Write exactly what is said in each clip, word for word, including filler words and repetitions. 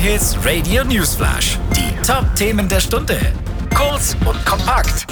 J-Hits Radio Newsflash. Die Top-Themen der Stunde. Kurz und kompakt.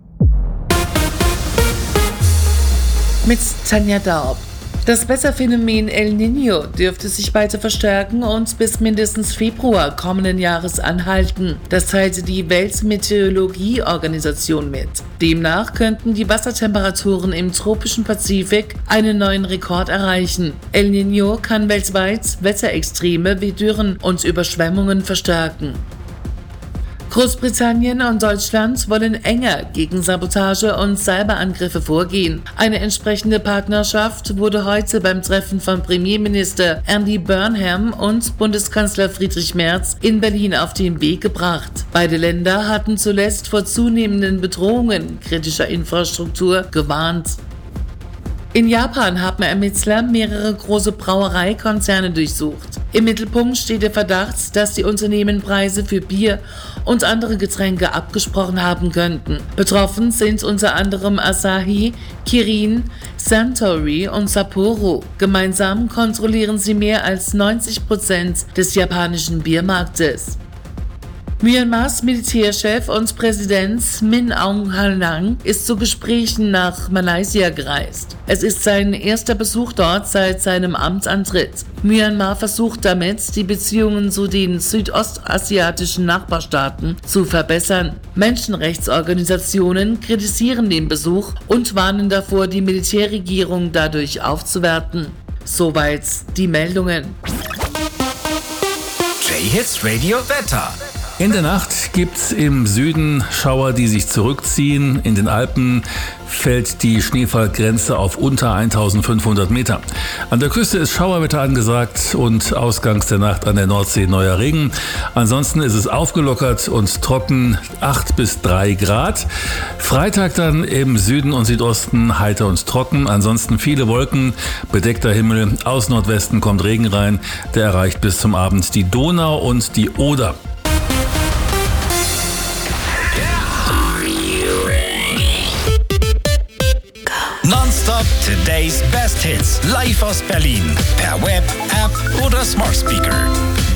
Mit Tanja Daub. Das Wetterphänomen El Niño dürfte sich weiter verstärken und bis mindestens Februar kommenden Jahres anhalten. Das teilte die Weltmeteorologieorganisation mit. Demnach könnten die Wassertemperaturen im tropischen Pazifik einen neuen Rekord erreichen. El Niño kann weltweit Wetterextreme wie Dürren und Überschwemmungen verstärken. Großbritannien und Deutschland wollen enger gegen Sabotage und Cyberangriffe vorgehen. Eine entsprechende Partnerschaft wurde heute beim Treffen von Premierminister Andy Burnham und Bundeskanzler Friedrich Merz in Berlin auf den Weg gebracht. Beide Länder hatten zuletzt vor zunehmenden Bedrohungen kritischer Infrastruktur gewarnt. In Japan haben Ermittler mehrere große Brauereikonzerne durchsucht. Im Mittelpunkt steht der Verdacht, dass die Unternehmen Preise für Bier und andere Getränke abgesprochen haben könnten. Betroffen sind unter anderem Asahi, Kirin, Suntory und Sapporo. Gemeinsam kontrollieren sie mehr als neunzig Prozent des japanischen Biermarktes. Myanmars Militärchef und Präsident Min Aung Hlaing ist zu Gesprächen nach Malaysia gereist. Es ist sein erster Besuch dort seit seinem Amtsantritt. Myanmar versucht damit, die Beziehungen zu den südostasiatischen Nachbarstaaten zu verbessern. Menschenrechtsorganisationen kritisieren den Besuch und warnen davor, die Militärregierung dadurch aufzuwerten. Soweit die Meldungen. J-Hits Radio Wetter. In der Nacht gibt's im Süden Schauer, die sich zurückziehen. In den Alpen fällt die Schneefallgrenze auf unter eintausendfünfhundert Meter. An der Küste ist Schauerwetter angesagt und ausgangs der Nacht an der Nordsee neuer Regen. Ansonsten ist es aufgelockert und trocken, acht bis drei Grad. Freitag dann im Süden und Südosten heiter und trocken. Ansonsten viele Wolken, bedeckter Himmel. Aus Nordwesten kommt Regen rein. Der erreicht bis zum Abend die Donau und die Oder. Nonstop Today's Best Hits. Live aus Berlin. Per Web, App oder Smart Speaker.